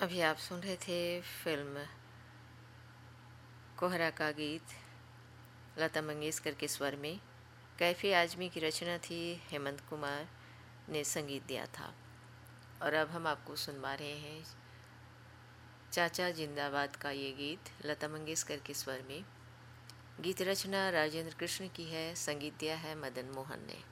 अभी आप सुन रहे थे फिल्म कोहरा का गीत लता मंगेशकर के स्वर में। कैफी आजमी की रचना थी, हेमंत कुमार ने संगीत दिया था। और अब हम आपको सुनवा रहे हैं चाचा जिंदाबाद का ये गीत लता मंगेशकर के स्वर में। गीत रचना राजेंद्र कृष्ण की है, संगीत दिया है मदन मोहन ने।